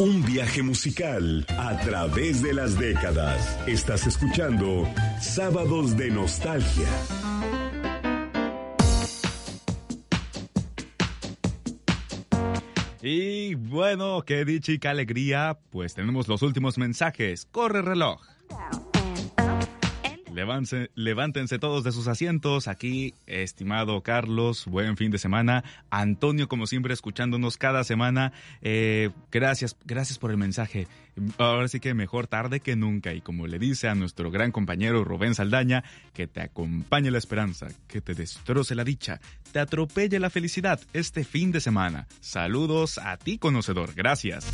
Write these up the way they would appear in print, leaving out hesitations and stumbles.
Un viaje musical a través de las décadas. Estás escuchando Sábados de Nostalgia. Y bueno, qué dicha y qué alegría, pues tenemos los últimos mensajes. ¡Corre reloj! Levántense todos de sus asientos. Aquí, estimado Carlos, buen fin de semana. Antonio, como siempre, escuchándonos cada semana. Gracias por el mensaje. Ahora sí que mejor tarde que nunca. Y como le dice a nuestro gran compañero Rubén Saldaña, que te acompañe la esperanza, que te destroce la dicha, te atropelle la felicidad este fin de semana. Saludos a ti, conocedor. Gracias.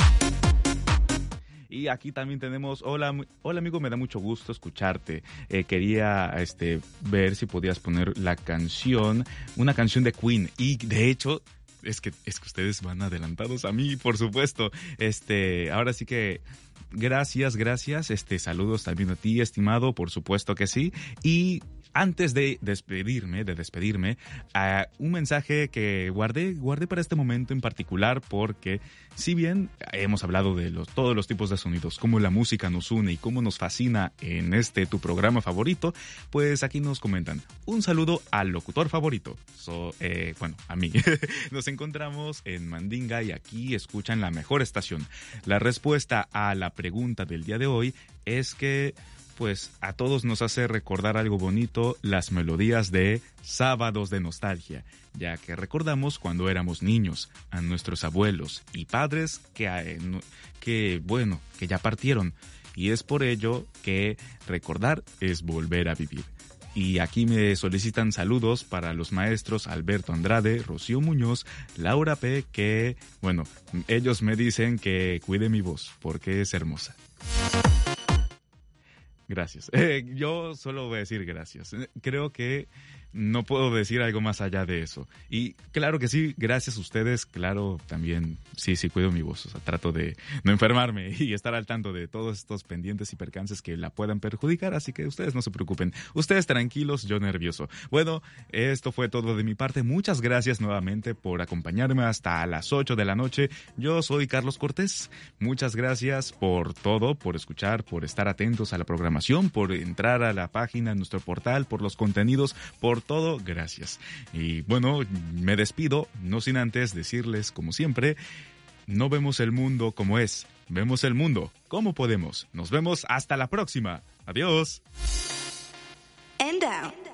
Y aquí también tenemos, hola amigo, me da mucho gusto escucharte. Quería ver si podías poner una canción de Queen. Y de hecho, es que ustedes van adelantados a mí, por supuesto. Ahora sí que gracias. Saludos también a ti, estimado, por supuesto que sí. Y antes de despedirme, un mensaje que guardé para este momento en particular, porque si bien hemos hablado de todos los tipos de sonidos, cómo la música nos une y cómo nos fascina en tu programa favorito, pues aquí nos comentan, un saludo al locutor favorito, a mí. Nos encontramos en Mandinga y aquí escuchan la mejor estación. La respuesta a la pregunta del día de hoy es que pues a todos nos hace recordar algo bonito, las melodías de Sábados de Nostalgia, ya que recordamos cuando éramos niños, a nuestros abuelos y padres que ya partieron, y es por ello que recordar es volver a vivir. Y aquí me solicitan saludos para los maestros Alberto Andrade, Rocío Muñoz, Laura P., que, ellos me dicen que cuide mi voz, porque es hermosa. Gracias. Yo solo voy a decir gracias. Creo que no puedo decir algo más allá de eso. Y claro que sí, gracias a ustedes, claro, también sí cuido mi voz. O sea, trato de no enfermarme y estar al tanto de todos estos pendientes y percances que la puedan perjudicar, así que ustedes no se preocupen. Ustedes tranquilos, yo nervioso. Bueno, esto fue todo de mi parte. Muchas gracias nuevamente por acompañarme hasta las 8 de la noche. Yo soy Carlos Cortés. Muchas gracias por todo, por escuchar, por estar atentos a la programación, por entrar a la página, en nuestro portal, por los contenidos, por todo, gracias. Y bueno, me despido, no sin antes decirles, como siempre, no vemos el mundo como es, vemos el mundo como podemos. Nos vemos hasta la próxima. Adiós. And out.